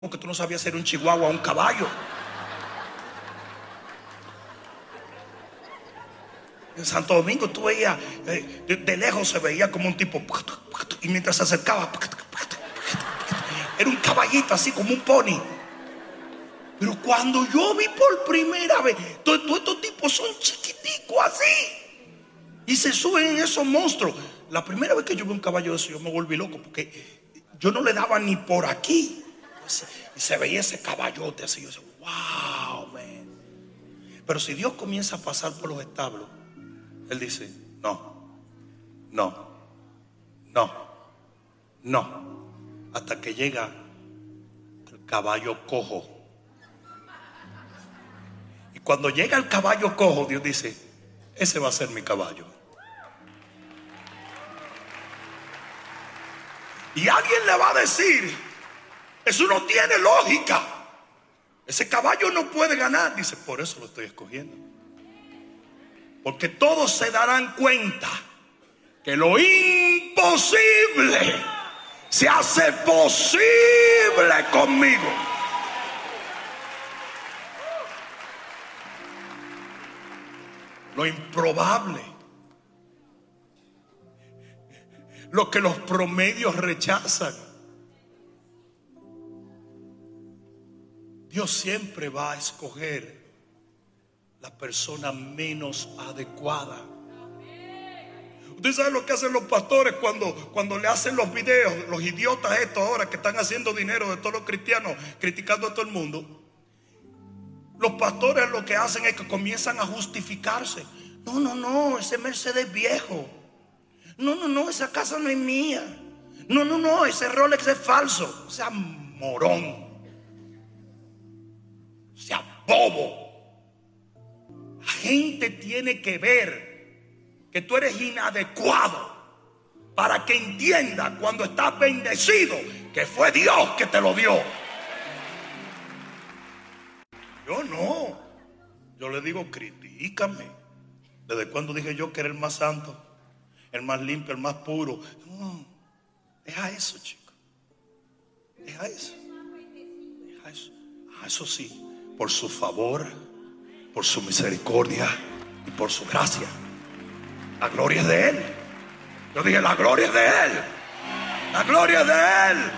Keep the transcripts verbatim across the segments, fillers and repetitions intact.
que tú no sabías si era un chihuahua o un caballo. En Santo Domingo tú veías, eh, de, de lejos se veía como un tipo, y mientras se acercaba, era un caballito así como un pony. Pero cuando yo vi por primera vez, todos, todos estos tipos son chiquiticos así y se suben en esos monstruos. La primera vez que yo vi un caballo de eso, yo me volví loco, porque yo no le daba ni por aquí. Y se veía ese caballote así. Yo decía, wow, man. Pero si Dios comienza a pasar por los establos, Él dice, no, no, no, no, hasta que llega el caballo cojo. Y cuando llega el caballo cojo, Dios dice, ese va a ser mi caballo. Y alguien le va a decir, eso no tiene lógica, ese caballo no puede ganar. Dice, por eso lo estoy escogiendo, porque todos se darán cuenta que lo imposible se hace posible conmigo. Lo improbable, lo que los promedios rechazan, Dios siempre va a escoger la persona menos adecuada. Usted sabe lo que hacen los pastores cuando, cuando le hacen los videos, los idiotas estos ahora que están haciendo dinero de todos los cristianos, criticando a todo el mundo. Los pastores lo que hacen es que comienzan a justificarse. No, no, no, ese Mercedes viejo. No, no, no, esa casa no es mía. No, no, no, ese Rolex es falso. O sea, morón. O sea, bobo. La gente tiene que ver que tú eres inadecuado para que entienda cuando estás bendecido que fue Dios que te lo dio. Yo no. Yo le digo, critícame. ¿Desde cuándo dije yo que era el más santo, el más limpio, el más puro? No, deja eso, chico. Deja eso. Deja eso. Ah, eso sí, por su favor, por su misericordia y por su gracia. La gloria es de Él. Yo dije, la gloria es de Él. La gloria es de Él.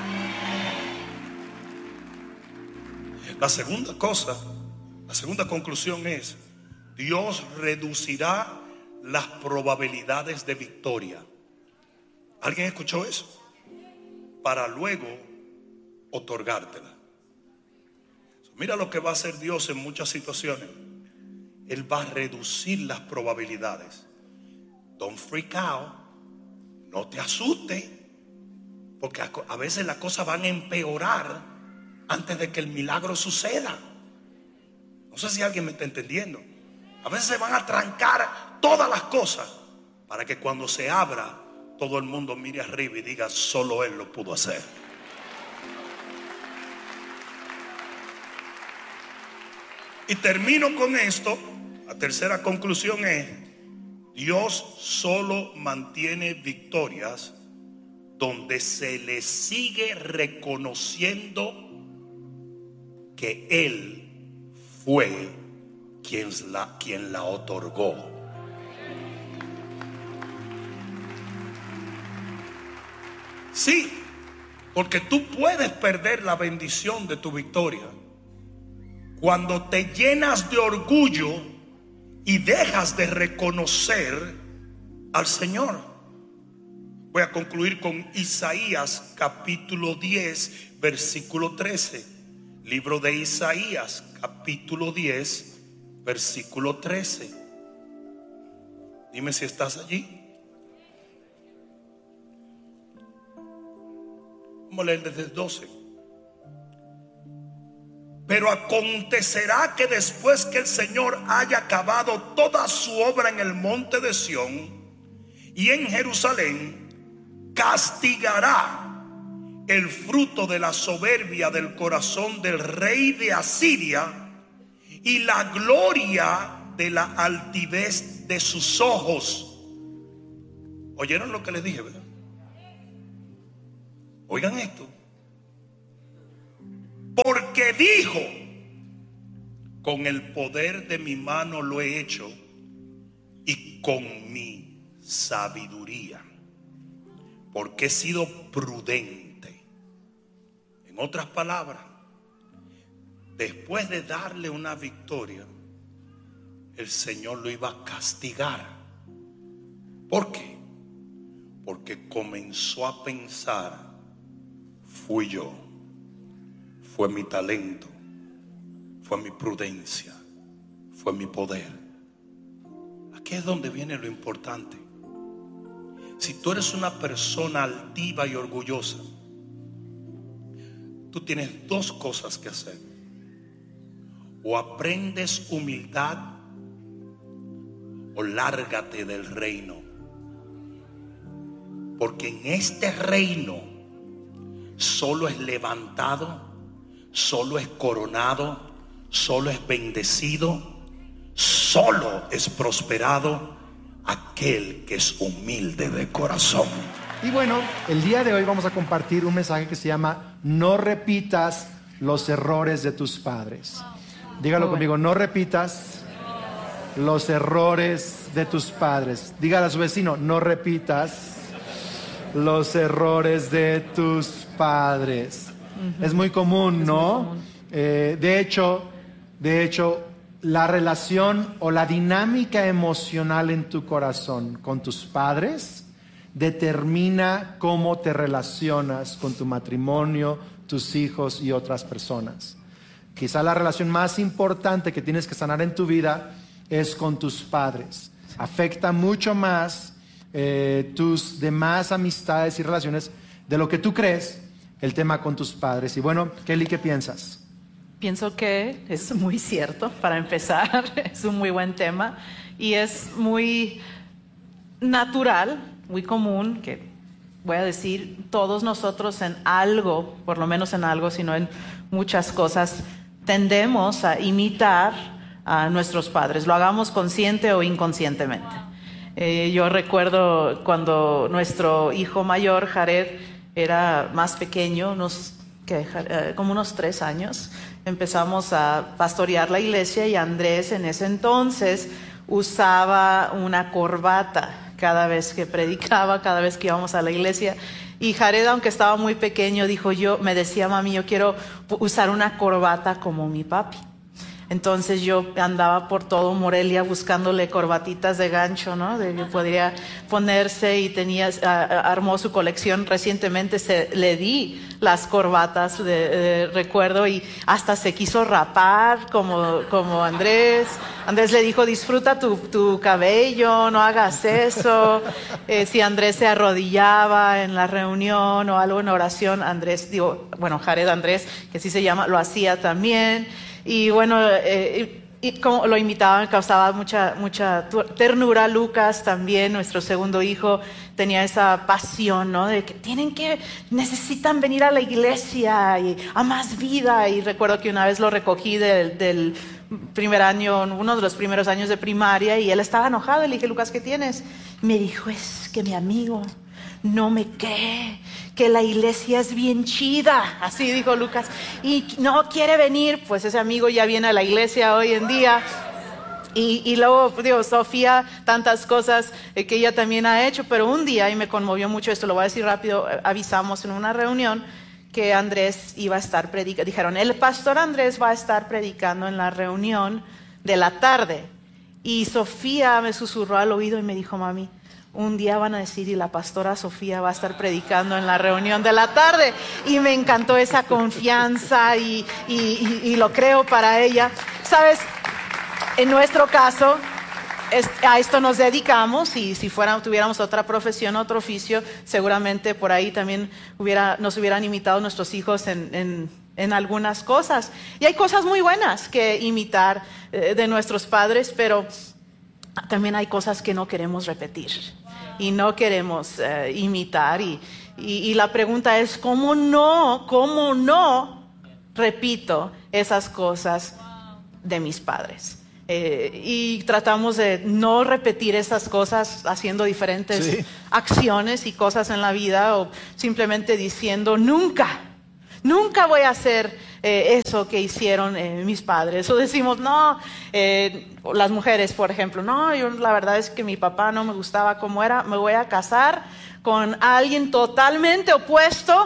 La segunda cosa, la segunda conclusión es, Dios reducirá las probabilidades de victoria. ¿Alguien escuchó eso? Para luego otorgártela. Mira lo que va a hacer Dios en muchas situaciones. Él va a reducir las probabilidades. Don't freak out. No te asustes, porque a veces las cosas van a empeorar antes de que el milagro suceda. No sé si alguien me está entendiendo. A veces se van a trancar todas las cosas para que cuando se abra todo el mundo mire arriba y diga, solo Él lo pudo hacer. Y termino con esto. La tercera conclusión es, Dios solo mantiene victorias donde se le sigue reconociendo que Él fue quien la, quien la otorgó. Sí, porque tú puedes perder la bendición de tu victoria cuando te llenas de orgullo y dejas de reconocer al Señor. Voy a concluir con Isaías capítulo diez versículo trece. Libro de Isaías capítulo diez versículo trece. Dime si estás allí. Vamos a leer desde el doce. Pero acontecerá que después que el Señor haya acabado toda su obra en el monte de Sión y en Jerusalén, castigará el fruto de la soberbia del corazón del rey de Asiria y la gloria de la altivez de sus ojos. ¿Oyeron lo que les dije, verdad? Oigan esto. Porque dijo: con el poder de mi mano lo he hecho, y con mi sabiduría, porque he sido prudente. En otras palabras, después de darle una victoria, el Señor lo iba a castigar. ¿Por qué? Porque comenzó a pensar: fui yo, fue mi talento, fue mi prudencia, fue mi poder. Aquí es donde viene lo importante. Si tú eres una persona altiva y orgullosa, tú tienes dos cosas que hacer: o aprendes humildad, o lárgate del reino. Porque en este reino solo es levantado, solo es coronado, solo es bendecido, solo es prosperado aquel que es humilde de corazón. Y bueno, el día de hoy vamos a compartir un mensaje que se llama: no repitas los errores de tus padres. Dígalo conmigo: no repitas los errores de tus padres. Dígale a su vecino: no repitas los errores de tus padres. Uh-huh. Es muy común, ¿no? Muy común. Eh, de hecho, de hecho, la relación o la dinámica emocional en tu corazón con tus padres determina cómo te relacionas con tu matrimonio, tus hijos y otras personas. Quizá la relación más importante que tienes que sanar en tu vida es con tus padres. Afecta mucho más eh, tus demás amistades y relaciones de lo que tú crees, el tema con tus padres. Y bueno, Kelly, ¿qué piensas? Pienso que es muy cierto, para empezar. Es un muy buen tema y es muy natural, muy común, que voy a decir, todos nosotros en algo, por lo menos en algo, sino en muchas cosas, tendemos a imitar a nuestros padres, lo hagamos consciente o inconscientemente. Eh, yo recuerdo cuando nuestro hijo mayor, Jared, era más pequeño, unos, ¿qué? Eh, como unos tres años, empezamos a pastorear la iglesia y Andrés en ese entonces usaba una corbata cada vez que predicaba, cada vez que íbamos a la iglesia. Y Jared, aunque estaba muy pequeño, dijo yo, me decía: mami, yo quiero usar una corbata como mi papi. Entonces yo andaba por todo Morelia buscándole corbatitas de gancho, ¿no? De que podría ponerse, y tenía, uh, armó su colección. Recientemente se, le di las corbatas, de, de, recuerdo, y hasta se quiso rapar como, como Andrés. Andrés le dijo: disfruta tu, tu cabello, no hagas eso. Eh, si Andrés se arrodillaba en la reunión o algo en oración, Andrés, digo, bueno, Jared Andrés, que así se llama, lo hacía también. Y bueno, eh, y, y como lo imitaban, causaba mucha, mucha ternura. Lucas también, nuestro segundo hijo, tenía esa pasión, ¿no? De que tienen que, necesitan venir a la iglesia y a más vida. Y recuerdo que una vez lo recogí del, del primer año, uno de los primeros años de primaria, y él estaba enojado. Y le dije: Lucas, ¿qué tienes? Me dijo: es que mi amigo no me cree que la iglesia es bien chida, así dijo Lucas, y no quiere venir. Pues ese amigo ya viene a la iglesia hoy en día. Y, y luego, digo, Sofía, tantas cosas eh, que ella también ha hecho. Pero un día, y me conmovió mucho esto, lo voy a decir rápido, avisamos en una reunión que Andrés iba a estar predicando. Dijeron: el pastor Andrés va a estar predicando en la reunión de la tarde. Y Sofía me susurró al oído y me dijo: mami, un día van a decir, y la pastora Sofía va a estar predicando en la reunión de la tarde. Y me encantó esa confianza y, y, y, y lo creo para ella. ¿Sabes? En nuestro caso, es, a esto nos dedicamos, y si fuera, tuviéramos otra profesión, otro oficio, seguramente por ahí también hubiera, nos hubieran imitado nuestros hijos en, en, en algunas cosas. Y hay cosas muy buenas que imitar eh, de nuestros padres, pero también hay cosas que no queremos repetir y no queremos uh, imitar. Y, y, y la pregunta es: ¿cómo no, cómo no repito esas cosas de mis padres? Eh, y tratamos de no repetir esas cosas haciendo diferentes sí. acciones y cosas en la vida, o simplemente diciendo: nunca, nunca voy a hacer eh, eso que hicieron eh, mis padres. O decimos, no, eh, las mujeres, por ejemplo, no, yo la verdad es que mi papá no me gustaba como era, me voy a casar con alguien totalmente opuesto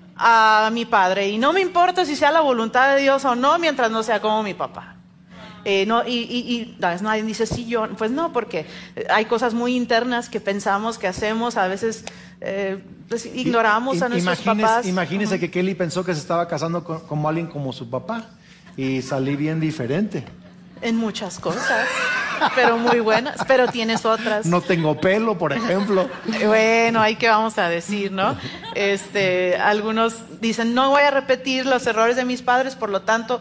a mi padre. Y no me importa si sea la voluntad de Dios o no, mientras no sea como mi papá. Eh, no, y, y, y nadie dice sí, yo, pues no, porque hay cosas muy internas que pensamos, que hacemos, a veces eh, pues ignoramos I, a nuestros imagínese, papás. Imagínese uh-huh. que Kelly pensó que se estaba casando con, como alguien como su papá y salí bien diferente. En muchas cosas, pero muy buenas, pero tienes otras. No tengo pelo, por ejemplo. Bueno, ahí qué vamos a decir, ¿no? Este, algunos dicen, no voy a repetir los errores de mis padres, por lo tanto,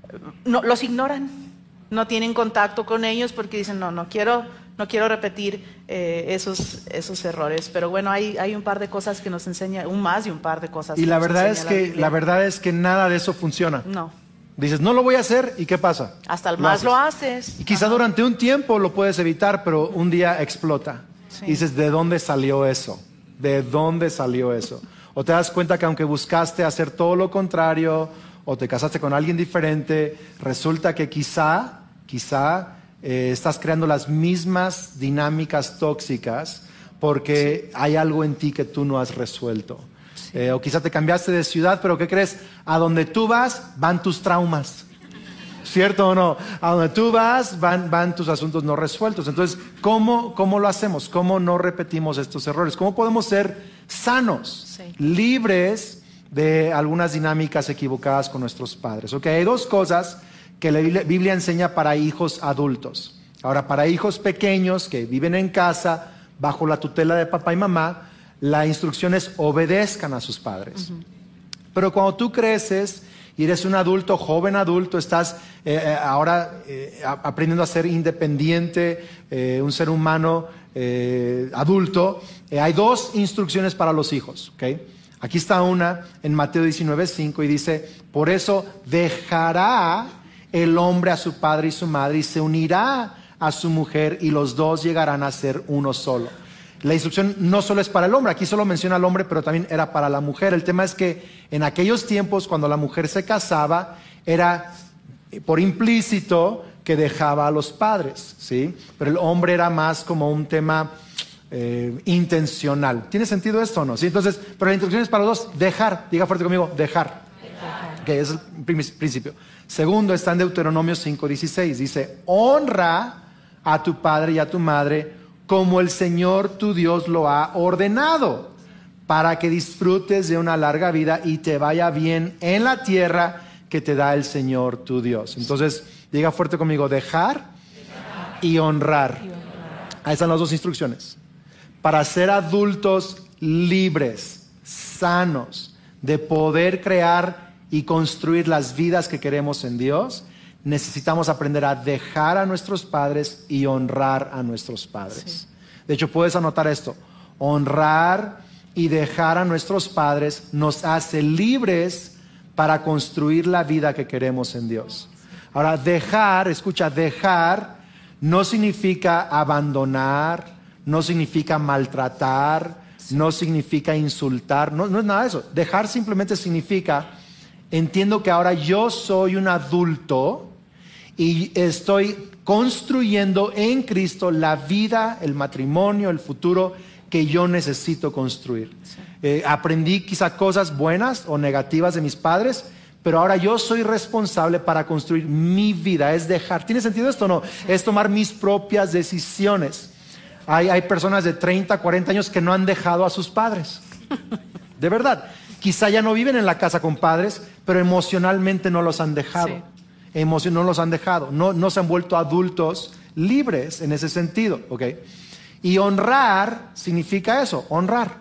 no, los ignoran. No tienen contacto con ellos porque dicen, no, no quiero, no quiero repetir eh, esos, esos errores. Pero bueno, hay, hay un par de cosas que nos enseña, un más y un par de cosas. Y que la nos verdad es enseña que la Biblia. la verdad es que nada de eso funciona. No. Dices, no lo voy a hacer, ¿y qué pasa? Hasta el Lo más haces. lo haces. Y quizá Ajá. durante un tiempo lo puedes evitar, pero un día explota. Sí. Y dices, ¿de dónde salió eso? ¿De dónde salió eso? O te das cuenta que aunque buscaste hacer todo lo contrario, o te casaste con alguien diferente, resulta que quizá, quizá eh, estás creando las mismas dinámicas tóxicas porque sí. hay algo en ti que tú no has resuelto. Sí. Eh, o quizá te cambiaste de ciudad, pero ¿qué crees? A donde tú vas, van tus traumas. ¿Cierto o no? A donde tú vas, van, van tus asuntos no resueltos. Entonces, ¿cómo, cómo lo hacemos? ¿Cómo no repetimos estos errores? ¿Cómo podemos ser sanos, sí. libres de algunas dinámicas equivocadas con nuestros padres? Ok, hay dos cosas que la Biblia enseña para hijos adultos. Ahora, para hijos pequeños que viven en casa, bajo la tutela de papá y mamá, la instrucción es obedezcan a sus padres. Uh-huh. Pero cuando tú creces y eres un adulto, joven adulto, estás eh, ahora eh, aprendiendo a ser independiente, eh, un ser humano eh, adulto, eh, hay dos instrucciones para los hijos. ¿Okay? Aquí está una en Mateo diecinueve cinco y dice, por eso dejará el hombre a su padre y su madre y se unirá a su mujer y los dos llegarán a ser uno solo. La instrucción no solo es para el hombre, aquí solo menciona al hombre, pero también era para la mujer. El tema es que en aquellos tiempos, cuando la mujer se casaba, era por implícito que dejaba a los padres, ¿sí? Pero el hombre era más como un tema eh, intencional. ¿Tiene sentido esto o no? ¿Sí? Entonces, pero la instrucción es para los dos, dejar. Diga fuerte conmigo, dejar. Dejar. Okay, ese es el principio. Segundo, está en Deuteronomio cinco dieciséis. Dice, honra a tu padre y a tu madre como el Señor tu Dios lo ha ordenado, para que disfrutes de una larga vida y te vaya bien en la tierra que te da el Señor tu Dios. Entonces, diga fuerte conmigo, dejar, dejar. Y, honrar. y honrar. Ahí están las dos instrucciones. Para ser adultos libres, sanos, de poder crear y construir las vidas que queremos en Dios, necesitamos aprender a dejar a nuestros padres y honrar a nuestros padres. Sí. De hecho, puedes anotar esto. Honrar y dejar a nuestros padres nos hace libres para construir la vida que queremos en Dios. Ahora, dejar, escucha, dejar no significa abandonar, no significa maltratar, sí. no significa insultar, no, no es nada de eso. Dejar simplemente significa, entiendo que ahora yo soy un adulto y estoy construyendo en Cristo la vida, el matrimonio, el futuro que yo necesito construir. Sí. Eh, aprendí quizá cosas buenas o negativas de mis padres, pero ahora yo soy responsable para construir mi vida. Es dejar. ¿Tiene sentido esto o no? Sí. Es tomar mis propias decisiones. Hay, hay personas de treinta, cuarenta años que no han dejado a sus padres. De verdad. Quizá ya no viven en la casa con padres, pero emocionalmente no los han dejado. Sí. Emoción no los han dejado, no, no se han vuelto adultos libres en ese sentido, ¿ok? Y honrar significa eso, honrar.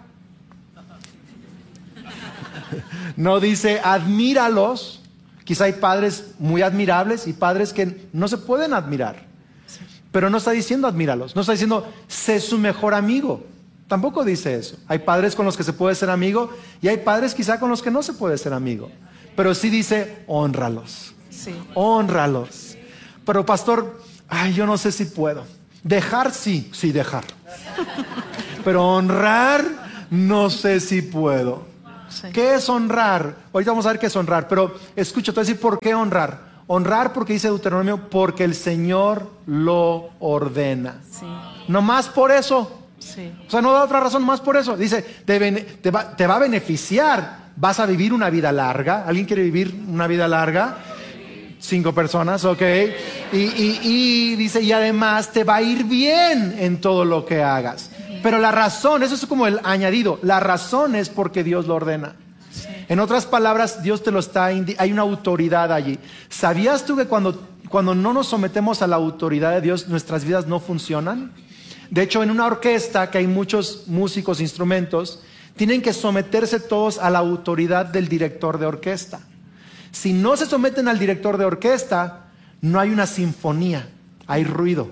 No dice admíralos, quizá hay padres muy admirables y padres que no se pueden admirar, pero no está diciendo admíralos, no está diciendo sé su mejor amigo, tampoco dice eso. Hay padres con los que se puede ser amigo y hay padres quizá con los que no se puede ser amigo, pero sí dice honralos. Sí. Honralos. Pero pastor, ay, yo no sé si puedo. Dejar sí, sí dejar. Pero honrar no sé si puedo. Sí. ¿Qué es honrar? Ahorita vamos a ver qué es honrar, pero escucha, te voy a decir por qué honrar. Honrar porque dice Deuteronomio, porque el Señor lo ordena. Sí. No más por eso. Sí. O sea, no da otra razón más por eso. Dice, te, bene- te, va, te va a beneficiar. Vas a vivir una vida larga. ¿Alguien quiere vivir una vida larga? Cinco personas, ok. Y, y, y dice, y además te va a ir bien en todo lo que hagas. Pero la razón, eso es como el añadido, la razón es porque Dios lo ordena. Sí. En otras palabras, Dios te lo está, indi- hay una autoridad allí. ¿Sabías tú que cuando, cuando no nos sometemos a la autoridad de Dios, nuestras vidas no funcionan? De hecho, en una orquesta que hay muchos músicos, instrumentos, tienen que someterse todos a la autoridad del director de orquesta. Si no se someten al director de orquesta, no hay una sinfonía, hay ruido.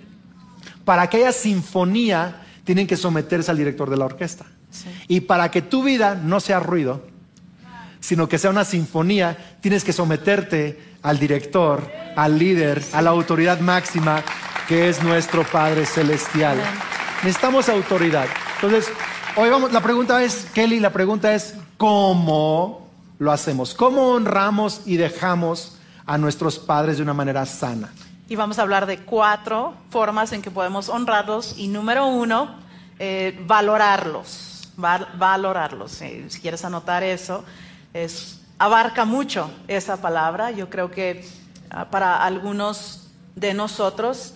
Para que haya sinfonía, tienen que someterse al director de la orquesta. Sí. Y para que tu vida no sea ruido, sino que sea una sinfonía, tienes que someterte al director, al líder, a la autoridad máxima, que es nuestro Padre Celestial. Amén. Necesitamos autoridad. Entonces, hoy vamos, la pregunta es, Kelly, la pregunta es, ¿cómo lo hacemos? ¿Cómo honramos y dejamos a nuestros padres de una manera sana? Y vamos a hablar de cuatro formas en que podemos honrarlos. Y número uno, eh, valorarlos. Val- valorarlos. Eh, si quieres anotar eso, es, abarca mucho esa palabra. Yo creo que uh, para algunos de nosotros,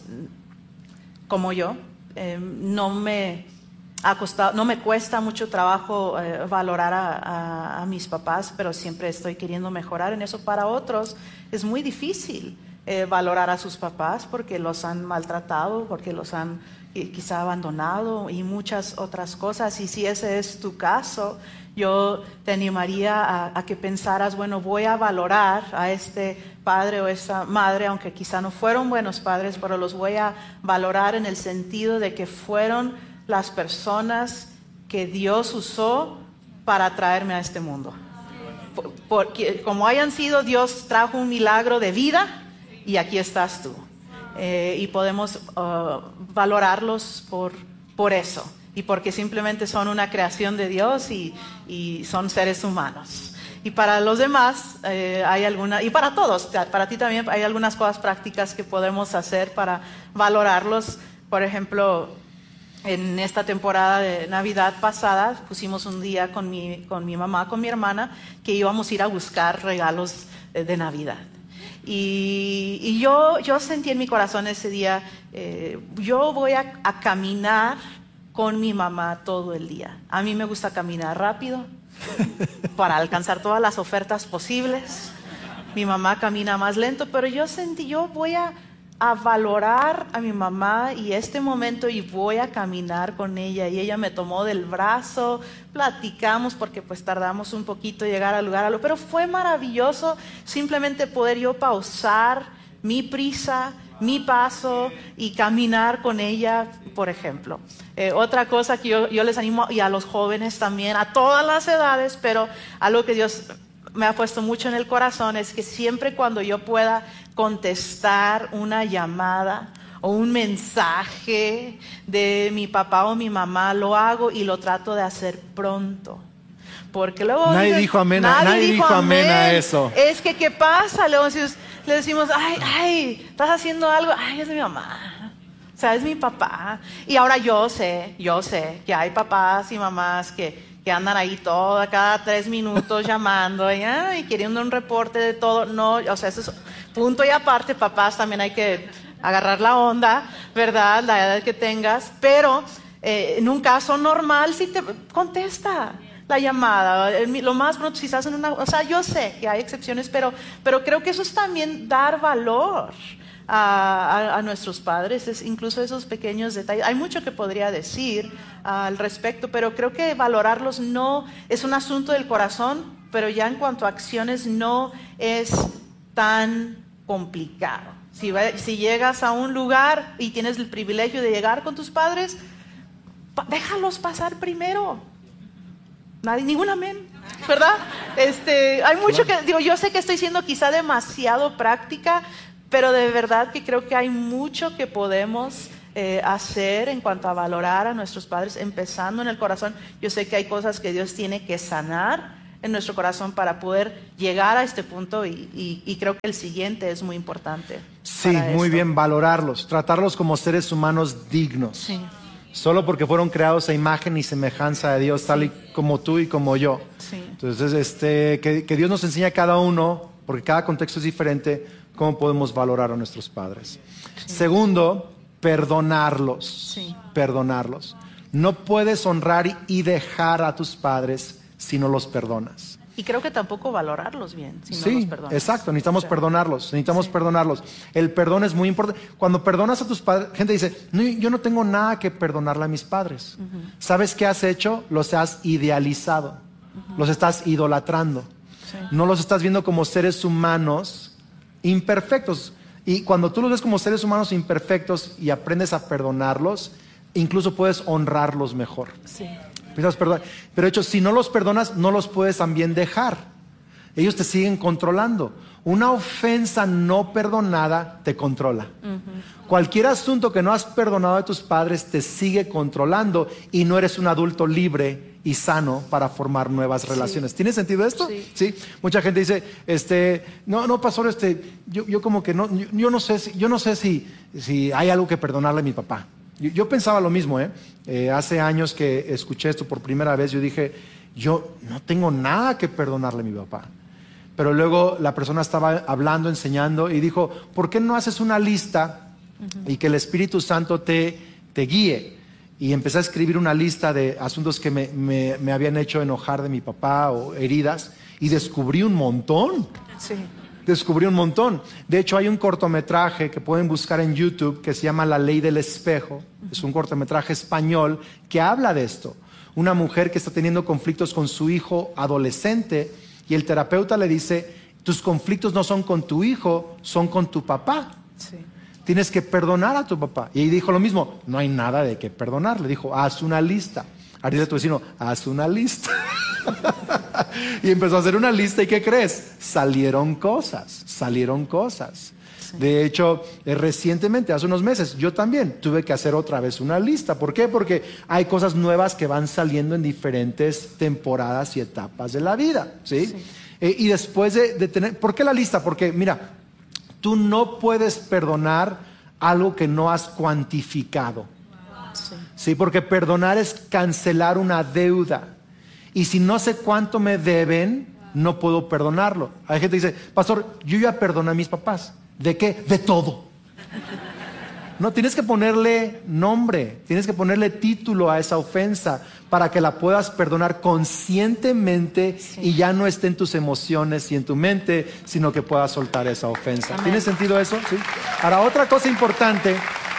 como yo, eh, no me ha costado, no me cuesta mucho trabajo eh, valorar a, a, a mis papás, pero siempre estoy queriendo mejorar en eso. Para otros es muy difícil eh, valorar a sus papás porque los han maltratado, porque los han eh, quizá abandonado y muchas otras cosas. Y si ese es tu caso, yo te animaría a, a que pensaras, bueno, voy a valorar a este padre o esta madre, aunque quizá no fueron buenos padres, pero los voy a valorar en el sentido de que fueron las personas que Dios usó para traerme a este mundo. Por- Porque como hayan sido, Dios trajo un milagro de vida y aquí estás tú. Eh, y podemos uh, valorarlos por, por eso y porque simplemente son una creación de Dios y, y son seres humanos. Y para los demás eh, hay alguna, y para todos, para ti también hay algunas cosas prácticas que podemos hacer para valorarlos. Por ejemplo, en esta temporada de Navidad pasada pusimos un día con mi, con mi mamá, con mi hermana, que íbamos a ir a buscar regalos de, de Navidad. Y, y yo, yo sentí en mi corazón ese día, eh, yo voy a, a caminar con mi mamá todo el día. A mí me gusta caminar rápido para alcanzar todas las ofertas posibles. Mi mamá camina más lento, pero yo sentí, yo voy a a valorar a mi mamá y este momento y voy a caminar con ella. Y ella me tomó del brazo, platicamos porque pues tardamos un poquito en llegar al lugar, pero fue maravilloso simplemente poder yo pausar mi prisa, mi paso y caminar con ella, por ejemplo. Eh, otra cosa que yo, yo les animo, y a los jóvenes también, a todas las edades, pero algo que Dios me ha puesto mucho en el corazón es que siempre cuando yo pueda contestar una llamada o un mensaje de mi papá o mi mamá, lo hago y lo trato de hacer pronto. Porque luego Nadie dicen, dijo amén a- nadie dijo amén a eso. Es que, ¿qué pasa? Luego decimos, le decimos, ay, ay, estás haciendo algo. Ay, es mi mamá. O sea, es mi papá. Y ahora yo sé, yo sé que hay papás y mamás que que andan ahí todo, cada tres minutos llamando y, ay, queriendo un reporte de todo. No, o sea, eso es punto y aparte. Papás, también hay que agarrar la onda, ¿verdad? La edad que tengas, pero eh, en un caso normal sí te contesta la llamada, lo más pronto si estás en una, o sea, yo sé que hay excepciones, pero, pero creo que eso es también dar valor A, a, a nuestros padres, es incluso esos pequeños detalles. Hay mucho que podría decir uh, al respecto, pero creo que valorarlos no es un asunto del corazón, pero ya en cuanto a acciones no es tan complicado. Si, va, si llegas a un lugar y tienes el privilegio de llegar con tus padres, pa, déjalos pasar primero. Nadie, ningún amén, ¿verdad? Este, hay mucho que, digo, yo sé que estoy siendo quizá demasiado práctica, pero de verdad que creo que hay mucho que podemos eh, hacer en cuanto a valorar a nuestros padres, empezando en el corazón. Yo sé que hay cosas que Dios tiene que sanar en nuestro corazón para poder llegar a este punto y, y, y creo que el siguiente es muy importante. Sí, para muy esto. bien, valorarlos, tratarlos como seres humanos dignos. Sí. Solo porque fueron creados a imagen y semejanza de Dios, tal y como tú y como yo. Sí. Entonces, este, que, que Dios nos enseñe a cada uno, porque cada contexto es diferente, cómo podemos valorar a nuestros padres. Sí. Segundo, perdonarlos. Sí. Perdonarlos. No puedes honrar y dejar a tus padres si no los perdonas. Y creo que tampoco valorarlos bien si no Sí, los perdonas. exacto, necesitamos O sea, perdonarlos, necesitamos sí. perdonarlos. El perdón es muy importante. Cuando perdonas a tus padres, gente dice, no, yo no tengo nada que perdonarle a mis padres. Uh-huh. ¿Sabes qué has hecho? Los has idealizado, uh-huh. los estás idolatrando. Sí. No los estás viendo como seres humanos imperfectos. Y cuando tú los ves como seres humanos imperfectos y aprendes a perdonarlos, incluso puedes honrarlos mejor. Sí. Pero de hecho, si no los perdonas, no los puedes también dejar. Ellos te siguen controlando. Una ofensa no perdonada te controla. Uh-huh. Cualquier asunto que no has perdonado de tus padres te sigue controlando y no eres un adulto libre y sano para formar nuevas relaciones. Sí. ¿Tiene sentido esto? Sí. ¿Sí? Mucha gente dice, este, no, no, pastor, este, yo, yo como que no, yo, yo no sé, si, yo no sé si, si hay algo que perdonarle a mi papá. Yo, yo pensaba lo mismo, ¿eh? ¿eh? Hace años que escuché esto por primera vez, yo dije, yo no tengo nada que perdonarle a mi papá. Pero luego la persona estaba hablando, enseñando y dijo, ¿por qué no haces una lista uh-huh. y que el Espíritu Santo te, te guíe? Y empecé a escribir una lista de asuntos que me, me, me habían hecho enojar de mi papá o heridas y descubrí un montón. Sí. Descubrí un montón. De hecho, hay un cortometraje que pueden buscar en YouTube que se llama La Ley del Espejo. Uh-huh. Es un cortometraje español que habla de esto. Una mujer que está teniendo conflictos con su hijo adolescente y el terapeuta le dice, tus conflictos no son con tu hijo, son con tu papá. Sí. Tienes que perdonar a tu papá. Y ahí dijo lo mismo, no hay nada de que perdonar. Le dijo, haz una lista. Ahora dice a tu vecino, haz una lista. Y empezó a hacer una lista y ¿qué crees? Salieron cosas, salieron cosas. Sí. De hecho, eh, recientemente, hace unos meses, yo también tuve que hacer otra vez una lista. ¿Por qué? Porque hay cosas nuevas que van saliendo en diferentes temporadas y etapas de la vida. ¿Sí? Sí. Eh, y después de, de tener... ¿Por qué la lista? Porque, mira, tú no puedes perdonar algo que no has cuantificado. Sí. Sí, porque perdonar es cancelar una deuda. Y si no sé cuánto me deben, no puedo perdonarlo. Hay gente que dice, pastor, yo ya perdoné a mis papás. ¿De qué? De todo. No, tienes que ponerle nombre, tienes que ponerle título a esa ofensa para que la puedas perdonar conscientemente sí. y ya no esté en tus emociones y en tu mente, sino que puedas soltar esa ofensa. Amén. ¿Tiene sentido eso? ¿Sí? Ahora, otra cosa importante,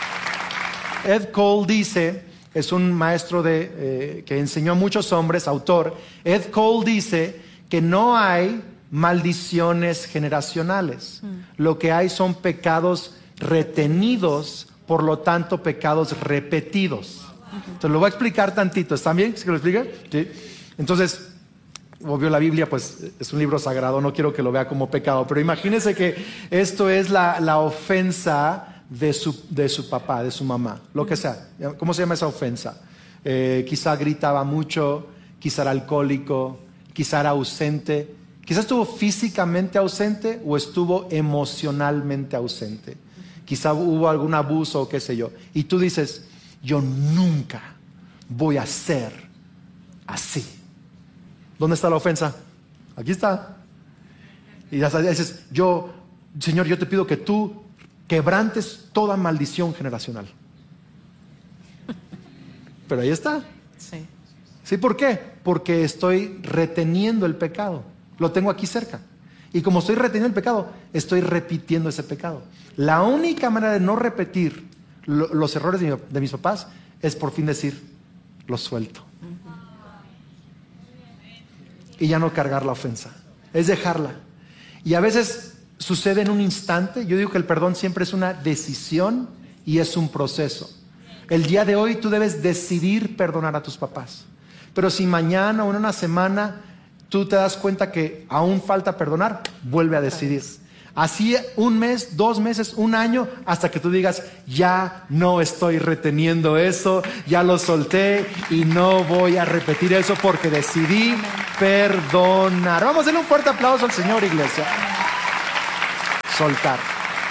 Ed Cole dice... Es un maestro de, eh, que enseñó a muchos hombres, autor. Ed Cole dice que no hay maldiciones generacionales. Mm. Lo que hay son pecados retenidos, por lo tanto pecados repetidos. Uh-huh. Entonces lo voy a explicar tantito. ¿Están bien? ¿Sí que lo explique? Sí. Entonces, obvio la Biblia pues es un libro sagrado, no quiero que lo vea como pecado, pero imagínense que esto es la, la ofensa De su, de su papá, de su mamá, lo que sea. ¿Cómo se llama esa ofensa? Eh, quizá gritaba mucho, quizá era alcohólico, quizá era ausente, quizá estuvo físicamente ausente o estuvo emocionalmente ausente. Quizá hubo algún abuso o qué sé yo. Y tú dices, yo nunca voy a ser así. ¿Dónde está la ofensa? Aquí está. Y ya dices, yo, Señor, yo te pido que tú quebrantes toda maldición generacional. Pero ahí está. Sí. ¿Sí? ¿Por qué? Porque estoy reteniendo el pecado. Lo tengo aquí cerca. Y como estoy reteniendo el pecado, estoy repitiendo ese pecado. La única manera de no repetir lo, los errores de, mi, de mis papás es por fin decir, los suelto. Uh-huh. Y ya no cargar la ofensa. Es dejarla. Y a veces sucede en un instante. Yo digo que el perdón siempre es una decisión y es un proceso. El día de hoy tú debes decidir perdonar a tus papás. Pero si mañana o en una semana tú te das cuenta que aún falta perdonar, vuelve a decidir. Así un mes, dos meses, un año, hasta que tú digas, ya no estoy reteniendo eso, ya lo solté y no voy a repetir eso porque decidí perdonar. Vamos a darle un fuerte aplauso al Señor, iglesia. Soltar.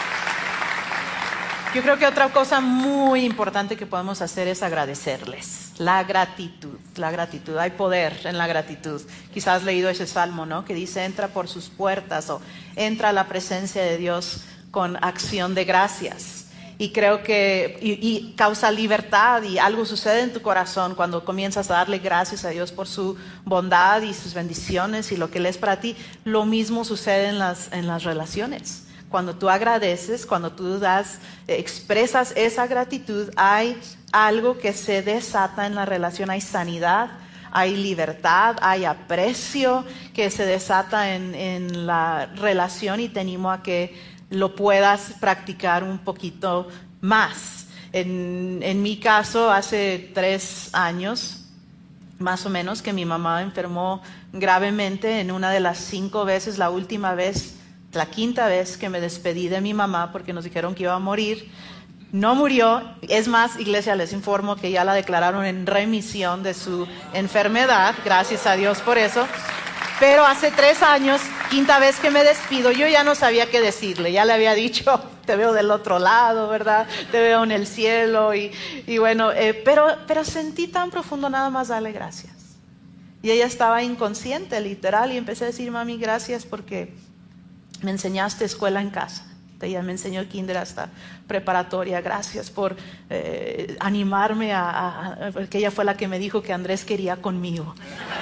Yo creo que otra cosa muy importante que podemos hacer es agradecerles. La gratitud, la gratitud. Hay poder en la gratitud. Quizás has leído ese salmo, ¿no? Que dice, entra por sus puertas o entra a la presencia de Dios con acción de gracias. Y creo que y, y causa libertad y algo sucede en tu corazón cuando comienzas a darle gracias a Dios por su bondad y sus bendiciones y lo que Él es para ti. Lo mismo sucede en las, en las relaciones. Cuando tú agradeces, cuando tú das, eh, expresas esa gratitud, hay algo que se desata en la relación, hay sanidad, hay libertad, hay aprecio que se desata en, en la relación y te animo a que lo puedas practicar un poquito más. En, en mi caso, hace tres años, más o menos, que mi mamá enfermó gravemente en una de las cinco veces, la última vez, la quinta vez que me despedí de mi mamá porque nos dijeron que iba a morir. No murió, es más, iglesia, les informo que ya la declararon en remisión de su enfermedad, gracias a Dios por eso. Pero hace tres años, quinta vez que me despido, yo ya no sabía qué decirle, ya le había dicho, te veo del otro lado, ¿verdad? Te veo en el cielo y, y bueno, eh, pero, pero sentí tan profundo nada más darle gracias. Y ella estaba inconsciente, literal, y empecé a decir, mami, gracias porque me enseñaste escuela en casa. Ella me enseñó kinder hasta preparatoria. Gracias por eh, animarme a, a, a... Porque ella fue la que me dijo que Andrés quería conmigo.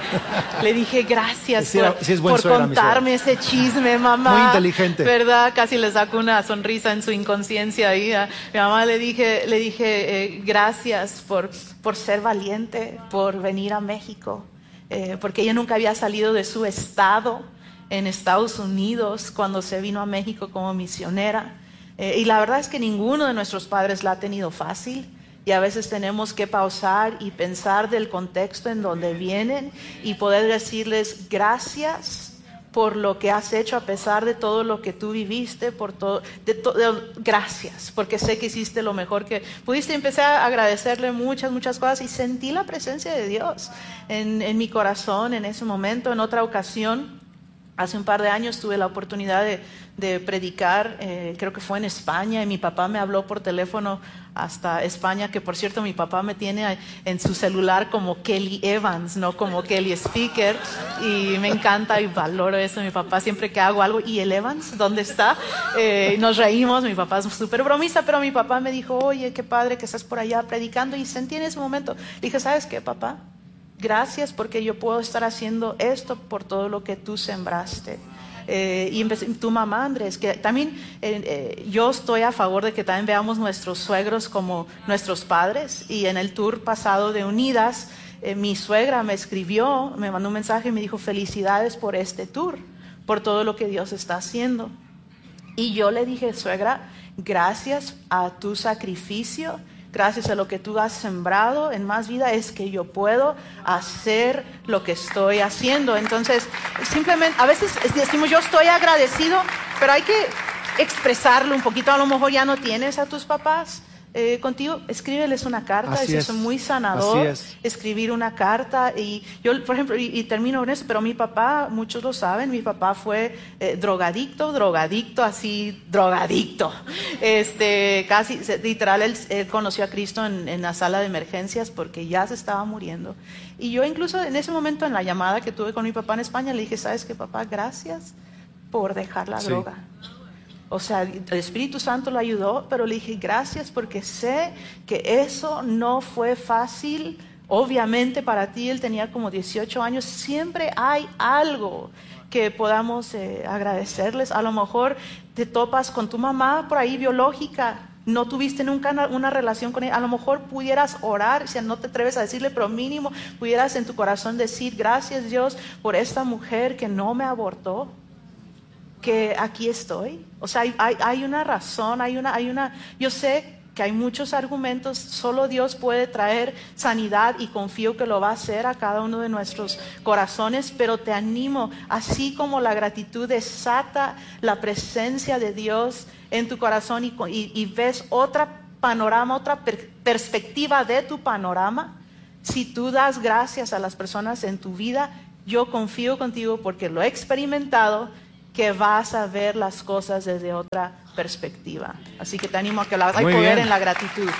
Le dije gracias sí, por, sí es por suegra, contarme ese chisme, mamá. Muy inteligente. ¿Verdad? Casi le saco una sonrisa en su inconsciencia ahí. A mi mamá le dije, le dije eh, gracias por, por ser valiente, por venir a México. Eh, porque ella nunca había salido de su estado en Estados Unidos cuando se vino a México como misionera. Eh, y la verdad es que ninguno de nuestros padres la ha tenido fácil. Y a veces tenemos que pausar y pensar del contexto en donde vienen y poder decirles gracias por lo que has hecho a pesar de todo lo que tú viviste, por todo, de to, de, gracias, porque sé que hiciste lo mejor que pudiste. Empecé a agradecerle muchas, muchas cosas y sentí la presencia de Dios en, en mi corazón en ese momento. En otra ocasión, hace un par de años tuve la oportunidad de, de predicar, eh, creo que fue en España, y mi papá me habló por teléfono hasta España, que por cierto mi papá me tiene en su celular como Kelly Evans, no como Kelly Speaker, y me encanta y valoro eso. Mi papá siempre que hago algo, ¿y el Evans? ¿Dónde está? Eh, nos reímos, mi papá es súper bromista, pero mi papá me dijo, oye, qué padre que estás por allá predicando, y sentí en ese momento, le dije, ¿sabes qué, papá? Gracias porque yo puedo estar haciendo esto por todo lo que tú sembraste. Eh, y empecé, tu mamá, Andrés, que también eh, eh, yo estoy a favor de que también veamos nuestros suegros como nuestros padres. Y en el tour pasado de Unidas, eh, mi suegra me escribió, me mandó un mensaje y me dijo, felicidades por este tour, por todo lo que Dios está haciendo. Y yo le dije, suegra, gracias a tu sacrificio, gracias a lo que tú has sembrado en Más Vida, es que yo puedo hacer lo que estoy haciendo. Entonces, simplemente, a veces decimos, yo estoy agradecido, pero hay que expresarlo un poquito. A lo mejor ya no tienes a tus papás eh, contigo, escríbeles una carta. Así es, es muy sanador. Así es. Escribir una carta. Y yo, por ejemplo, y, y termino con eso, pero mi papá, muchos lo saben, mi papá fue eh, drogadicto, drogadicto, así, drogadicto. Este, casi, literal, él, él conoció a Cristo en, en la sala de emergencias porque ya se estaba muriendo. Y yo incluso en ese momento, en la llamada que tuve con mi papá en España, le dije, ¿sabes qué, papá? Gracias por dejar la sí. droga. O sea, el Espíritu Santo lo ayudó, pero le dije gracias porque sé que eso no fue fácil. Obviamente para ti, él tenía como dieciocho años, siempre hay algo que podamos eh, agradecerles. A lo mejor te topas con tu mamá por ahí biológica, no tuviste nunca una, una relación con ella, a lo mejor pudieras orar, o sea, no te atreves a decirle, pero mínimo pudieras en tu corazón decir, gracias Dios por esta mujer que no me abortó, que aquí estoy. O sea, hay, hay, hay una razón, hay una, hay una, yo sé que hay muchos argumentos, solo Dios puede traer sanidad y confío que lo va a hacer a cada uno de nuestros corazones, pero te animo, así como la gratitud desata la presencia de Dios en tu corazón y, y, y ves otra panorama, otra per- perspectiva de tu panorama, si tú das gracias a las personas en tu vida, yo confío contigo porque lo he experimentado, que vas a ver las cosas desde otra perspectiva. Así que te animo a que la, hay Muy poder bien. en la gratitud.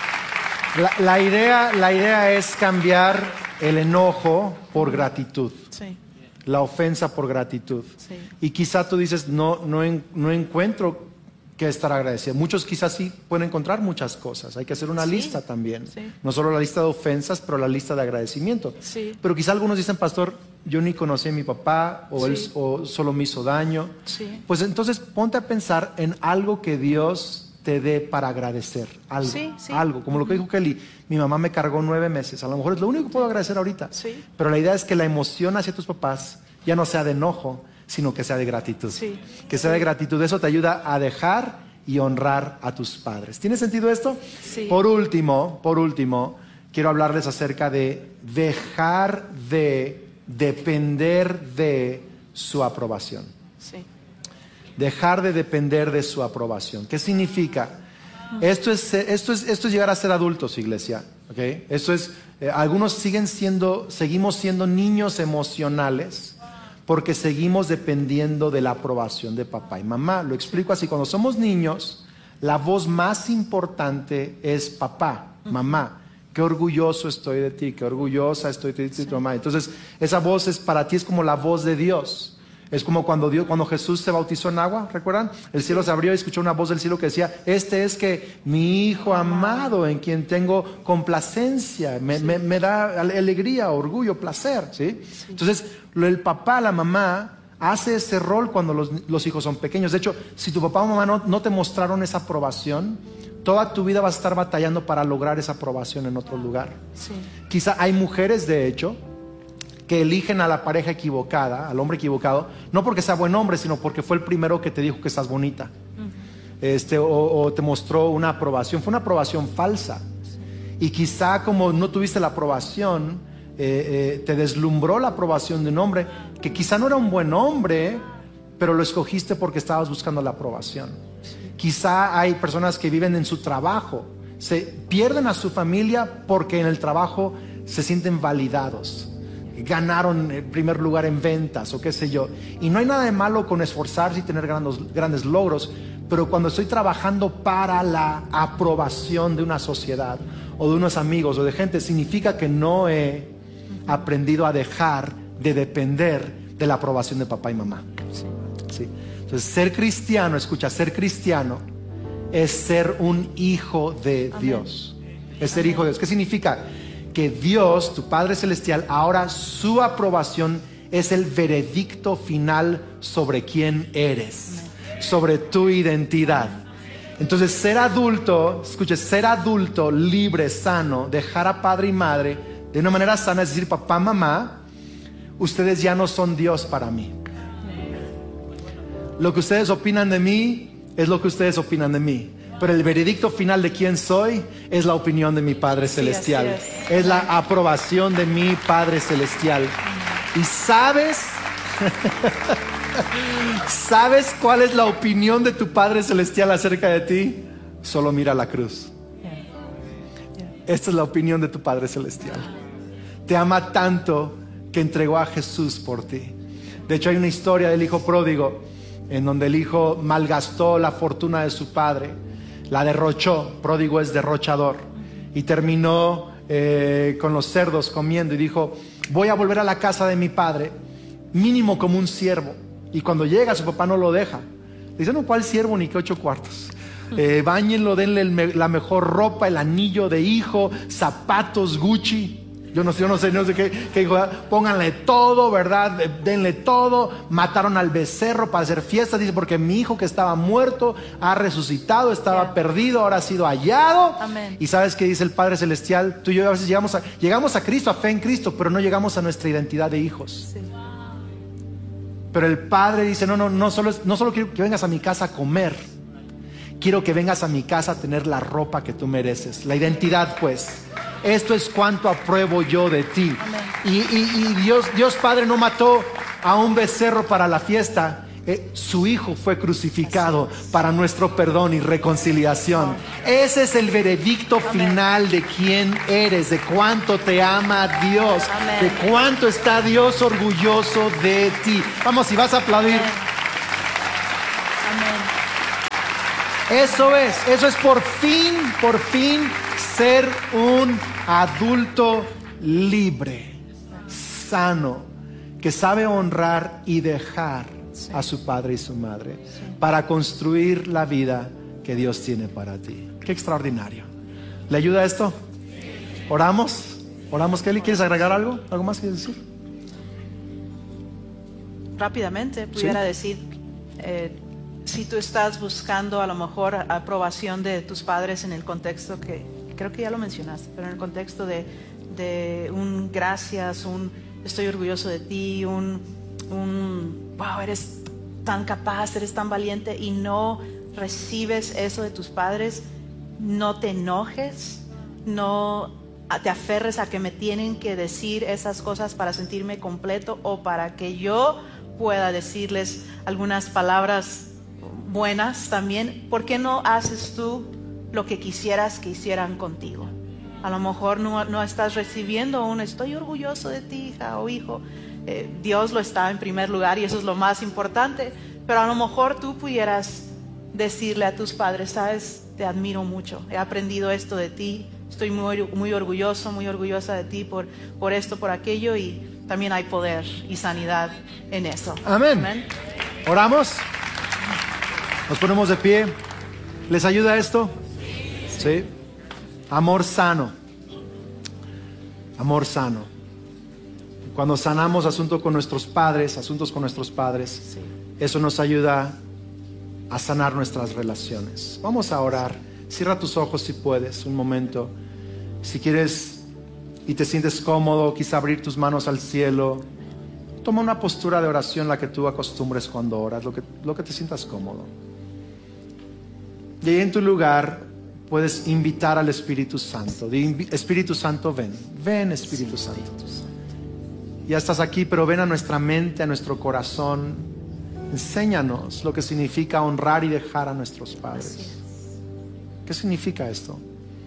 La, la idea, la idea es cambiar el enojo por gratitud, Sí, la ofensa por gratitud. sí. Y quizá tú dices, no, no, en- no encuentro que estar agradecido. Muchos quizás sí pueden encontrar muchas cosas. Hay que hacer una Sí, lista también. sí. No solo la lista de ofensas, pero la lista de agradecimiento. Sí. Pero quizá algunos dicen, pastor, yo ni conocí a mi papá o, Sí. él o solo me hizo daño. Sí. Pues entonces ponte a pensar en algo que Dios te dé para agradecer. Algo, Sí, sí. algo. Como lo que dijo Kelly, mi mamá me cargó nueve meses. A lo mejor es lo único que puedo agradecer ahorita. Sí. Pero la idea es que la emoción hacia tus papás ya no sea de enojo, sino que sea de gratitud. Sí. Que sea de gratitud. Eso te ayuda a dejar y honrar a tus padres. ¿Tiene sentido esto? Sí. Por último, por último, quiero hablarles acerca de dejar de depender de su aprobación. Sí. Dejar de depender de su aprobación. ¿Qué significa? Esto es, esto es, esto es llegar a ser adultos, iglesia. ¿Okay? Esto es, eh, algunos siguen siendo, seguimos siendo niños emocionales porque seguimos dependiendo de la aprobación de papá y mamá. Lo explico así, cuando somos niños, la voz más importante es papá, mamá. Qué orgulloso estoy de ti, qué orgullosa estoy de ti, sí. tu mamá. Entonces, esa voz es para ti, es como la voz de Dios. Es como cuando, Dios, cuando Jesús se bautizó en agua, ¿recuerdan? El cielo se abrió y escuchó una voz del cielo que decía, este es que mi hijo amado en quien tengo complacencia, me, sí. me, me da alegría, orgullo, placer, ¿sí? Sí. Entonces, lo, el papá, la mamá, hace ese rol cuando los, los hijos son pequeños. De hecho, si tu papá o mamá no, no te mostraron esa aprobación, toda tu vida vas a estar batallando para lograr esa aprobación en otro lugar. Sí. Quizá hay mujeres, de hecho, que eligen a la pareja equivocada, al hombre equivocado, no porque sea buen hombre, sino porque fue el primero que te dijo que estás bonita. Uh-huh. este, o, o te mostró una aprobación. Fue una aprobación falsa. Sí. Y quizá como no tuviste la aprobación, eh, eh, te deslumbró la aprobación de un hombre, que quizá no era un buen hombre, pero lo escogiste porque estabas buscando la aprobación. Sí. Quizá hay personas que viven en su trabajo, se pierden a su familia porque en el trabajo se sienten validados. Ganaron el primer lugar en ventas o qué sé yo. Y no hay nada de malo con esforzarse y tener grandes, grandes logros, pero cuando estoy trabajando para la aprobación de una sociedad o de unos amigos o de gente, significa que no he aprendido a dejar de depender de la aprobación de papá y mamá. Sí. Sí. Entonces, ser cristiano, escucha, ser cristiano es ser un hijo de Amén. Dios. Es ser Amén. Hijo de Dios. ¿Qué significa? Que Dios, tu Padre Celestial, ahora su aprobación es el veredicto final sobre quién eres, sobre tu identidad. Entonces, ser adulto, escuche, ser adulto, libre, sano, dejar a padre y madre de una manera sana, es decir, papá, mamá, ustedes ya no son Dios para mí. Lo que ustedes opinan de mí es lo que ustedes opinan de mí. Pero el veredicto final de quién soy es la opinión de mi Padre Celestial. Sí, es. es la aprobación de mi Padre Celestial. Y sabes, ¿sabes cuál es la opinión de tu Padre Celestial acerca de ti? Solo mira la cruz. Esta es la opinión de tu Padre Celestial. Te ama tanto que entregó a Jesús por ti. De hecho, hay una historia del hijo pródigo en donde el hijo malgastó la fortuna de su padre. La derrochó, pródigo es derrochador, y terminó eh, con los cerdos comiendo y dijo, voy a volver a la casa de mi padre, mínimo como un siervo. Y cuando llega, su papá no lo deja. Le dice, no, ¿cuál siervo ni qué ocho cuartos? Eh, báñenlo, denle el, la mejor ropa, el anillo de hijo, zapatos Gucci. Yo no sé, yo no sé, no sé qué, qué dijo, pónganle todo, ¿verdad? Denle todo. Mataron al becerro para hacer fiestas. Dice, porque mi hijo que estaba muerto ha resucitado, estaba yeah. perdido, ahora ha sido hallado. Amén. Y ¿sabes qué dice el Padre Celestial? Tú y yo a veces llegamos a, llegamos a Cristo, a fe en Cristo, pero no llegamos a nuestra identidad de hijos. Sí. Pero el Padre dice, no, no, no solo, no solo quiero que vengas a mi casa a comer. quiero que vengas a mi casa a tener la ropa que tú mereces. La identidad, pues. Esto es cuanto apruebo yo de ti. Y, y, y Dios, Dios Padre no mató a un becerro para la fiesta. Eh, su Hijo fue crucificado para nuestro perdón y reconciliación. Ese es el veredicto final de quién eres, de cuánto te ama Dios, de cuánto está Dios orgulloso de ti. Vamos, si vas a aplaudir. Eso es, eso es por fin, por fin ser un adulto libre, sano, que sabe honrar y dejar a su padre y su madre para construir la vida que Dios tiene para ti. Qué extraordinario. ¿Le ayuda esto? ¿Oramos? ¿Oramos, Kelly? ¿Quieres agregar algo? ¿Algo más quieres decir? Rápidamente pudiera ¿Sí? decir, eh, si tú estás buscando a lo mejor aprobación de tus padres en el contexto que, creo que ya lo mencionaste, pero en el contexto de, de un gracias, un estoy orgulloso de ti, un, un wow, eres tan capaz, eres tan valiente, y no recibes eso de tus padres, no te enojes, no te aferres a que me tienen que decir esas cosas para sentirme completo o para que yo pueda decirles algunas palabras buenas también. ¿Por qué no haces tú lo que quisieras que hicieran contigo? A lo mejor no, no estás recibiendo un estoy orgulloso de ti, hija o hijo. Eh, Dios lo está en primer lugar y eso es lo más importante, pero a lo mejor tú pudieras decirle a tus padres, sabes, te admiro mucho, he aprendido esto de ti, estoy muy, muy orgulloso, muy orgullosa de ti por, por esto, por aquello, y también hay poder y sanidad en eso. Amén. Amén. ¿Oramos? Nos ponemos de pie. ¿Les ayuda esto? Sí. ¿Sí? Amor sano. Amor sano. Cuando sanamos asuntos con nuestros padres, asuntos con nuestros padres, sí, eso nos ayuda a sanar nuestras relaciones. Vamos a orar. Cierra tus ojos si puedes, un momento. Si quieres y te sientes cómodo, quizá abrir tus manos al cielo. Toma una postura de oración, la que tú acostumbres cuando oras, lo que, lo que te sientas cómodo. Y ahí en tu lugar puedes invitar al Espíritu Santo. Di, Espíritu Santo, ven. Ven, Espíritu Santo. Ya estás aquí, pero ven a nuestra mente, a nuestro corazón. Enséñanos lo que significa honrar y dejar a nuestros padres. ¿Qué significa esto?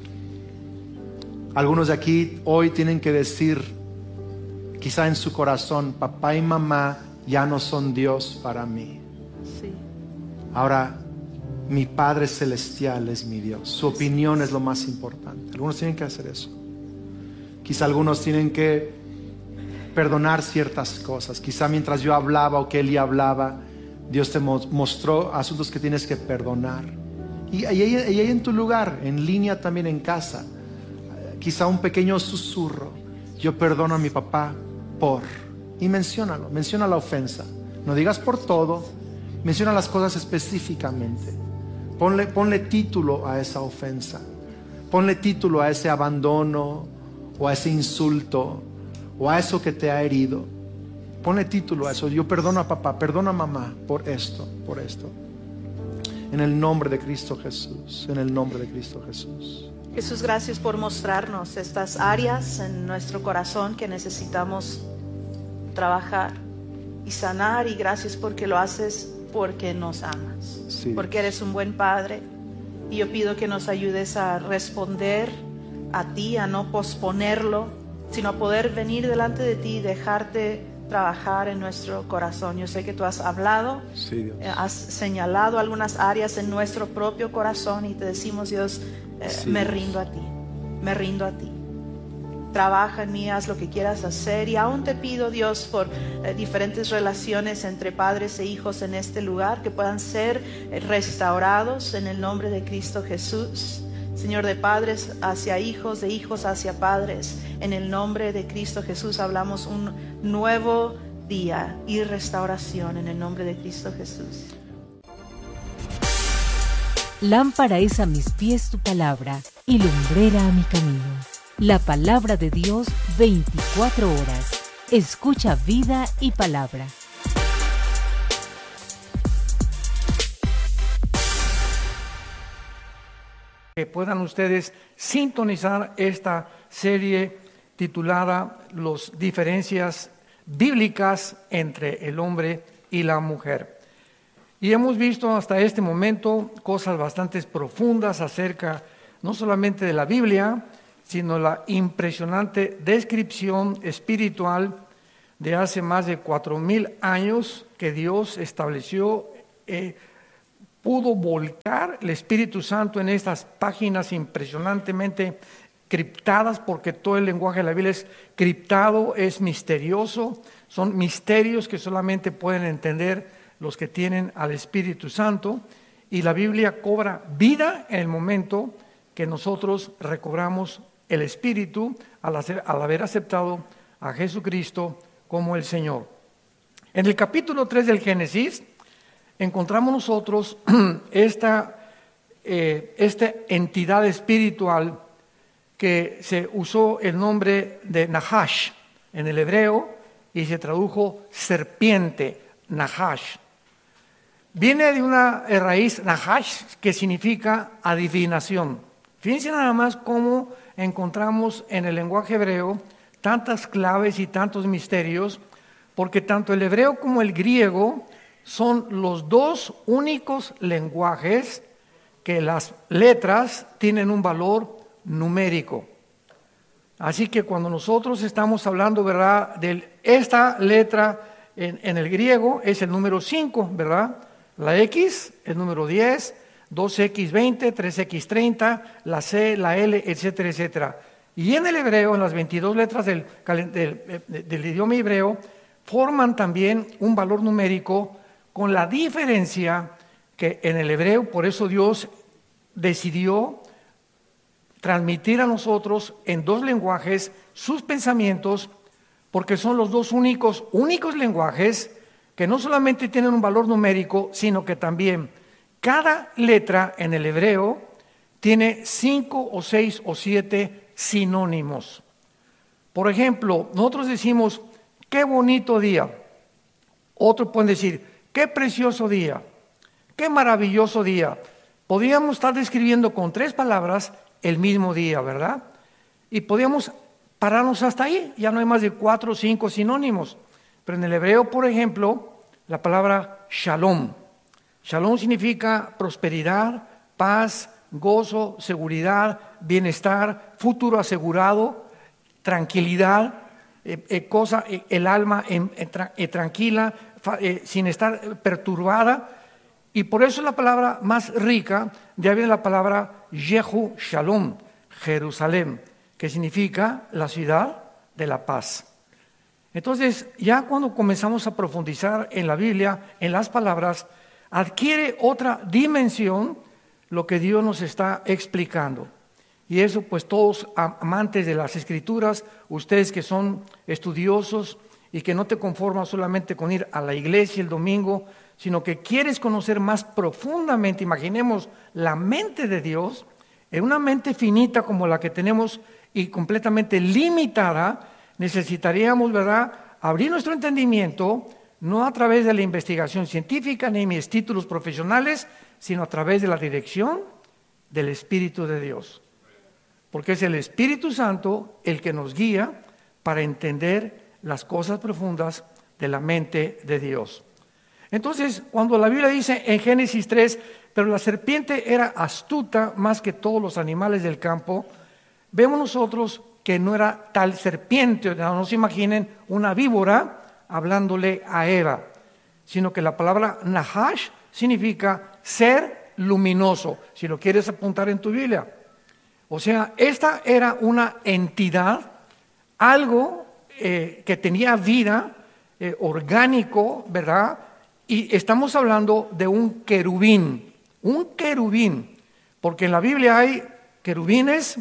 Algunos de aquí hoy tienen que decir, quizá en su corazón, papá y mamá ya no son Dios para mí. Sí. Ahora, mi Padre Celestial es mi Dios. Su opinión es lo más importante. Algunos tienen que hacer eso. Quizá algunos tienen que perdonar ciertas cosas. Quizá mientras yo hablaba o Kelly hablaba, Dios te mostró asuntos que tienes que perdonar. Y ahí, ahí en tu lugar, en línea también en casa, quizá un pequeño susurro. Yo perdono a mi papá por... Y menciónalo, menciona la ofensa. No digas por todo, menciona las cosas específicamente. Ponle, ponle título a esa ofensa. Ponle título a ese abandono o a ese insulto o a eso que te ha herido. Ponle título a eso. Yo perdono a papá, perdono a mamá por esto, por esto. En el nombre de Cristo Jesús, en el nombre de Cristo Jesús. Jesús, gracias por mostrarnos estas áreas en nuestro corazón que necesitamos trabajar y sanar, y gracias porque lo haces porque nos amas, sí, porque eres un buen Padre, y yo pido que nos ayudes a responder a ti, a no posponerlo, sino a poder venir delante de ti y dejarte trabajar en nuestro corazón. Yo sé que tú has hablado, sí, Dios. Has señalado algunas áreas en nuestro propio corazón y te decimos, Dios, eh, sí, me rindo a ti, me rindo a ti. Trabaja en mí, haz lo que quieras hacer, y aún te pido, Dios, por eh, diferentes relaciones entre padres e hijos en este lugar, que puedan ser eh, restaurados en el nombre de Cristo Jesús. Señor, de padres hacia hijos, de hijos hacia padres, en el nombre de Cristo Jesús hablamos un nuevo día y restauración en el nombre de Cristo Jesús. Lámpara es a mis pies tu palabra y lumbrera a mi camino. La palabra de Dios veinticuatro horas. Escucha Vida y Palabra. que puedan ustedes sintonizar esta serie titulada Las diferencias bíblicas entre el hombre y la mujer. Y hemos visto hasta este momento cosas bastante profundas acerca no solamente de la Biblia, sino la impresionante descripción espiritual de hace más de cuatro mil años que Dios estableció, eh, pudo volcar el Espíritu Santo en estas páginas impresionantemente criptadas, porque todo el lenguaje de la Biblia es criptado, es misterioso, son misterios que solamente pueden entender los que tienen al Espíritu Santo, y la Biblia cobra vida en el momento que nosotros recobramos el Espíritu al, hacer, al haber aceptado a Jesucristo como el Señor. En el capítulo tres del Génesis encontramos nosotros esta, eh, esta entidad espiritual que se usó el nombre de Nahash en el hebreo y se tradujo serpiente, Nahash. Viene de una raíz Nahash que significa adivinación. Fíjense nada más cómo encontramos en el lenguaje hebreo tantas claves y tantos misterios, porque tanto el hebreo como el griego son los dos únicos lenguajes que las letras tienen un valor numérico. Así que cuando nosotros estamos hablando, ¿verdad?, de esta letra en, en el griego es el número cinco, ¿verdad? La X, el número diez, dos equis veinte, tres equis treinta, la C, la L, etcétera, etcétera. Y en el hebreo, en las veintidós letras del, del, del, del idioma hebreo, forman también un valor numérico, con la diferencia que en el hebreo, por eso Dios decidió transmitir a nosotros en dos lenguajes sus pensamientos, porque son los dos únicos, únicos lenguajes que no solamente tienen un valor numérico, sino que también cada letra en el hebreo tiene cinco o seis o siete sinónimos. Por ejemplo, nosotros decimos, qué bonito día. Otros pueden decir, qué precioso día, qué maravilloso día. Podríamos estar describiendo con tres palabras el mismo día, ¿verdad? Y podríamos pararnos hasta ahí, ya no hay más de cuatro o cinco sinónimos. Pero en el hebreo, por ejemplo, la palabra shalom. Shalom significa prosperidad, paz, gozo, seguridad, bienestar, futuro asegurado, tranquilidad, eh, eh, cosa, eh, el alma eh, eh, tra- eh, tranquila, fa- eh, sin estar perturbada. Y por eso la palabra más rica, ya viene la palabra Yehu Shalom, Jerusalén, que significa la ciudad de la paz. Entonces, ya cuando comenzamos a profundizar en la Biblia, en las palabras, adquiere otra dimensión lo que Dios nos está explicando. Y eso, pues todos amantes de las Escrituras, ustedes que son estudiosos y que no te conforman solamente con ir a la iglesia el domingo, sino que quieres conocer más profundamente, imaginemos la mente de Dios, en una mente finita como la que tenemos y completamente limitada, necesitaríamos, ¿verdad?, abrir nuestro entendimiento, no a través de la investigación científica ni mis títulos profesionales, sino a través de la dirección del Espíritu de Dios. Porque es el Espíritu Santo el que nos guía para entender las cosas profundas de la mente de Dios. Entonces, cuando la Biblia dice en Génesis tres, pero la serpiente era astuta más que todos los animales del campo, vemos nosotros que no era tal serpiente, no se imaginen una víbora hablándole a Eva, sino que la palabra Nahash significa ser luminoso, si lo quieres apuntar en tu Biblia. O sea, esta era una entidad, algo eh, que tenía vida, eh, orgánico, ¿verdad? Y estamos hablando de un querubín, un querubín, porque en la Biblia hay querubines,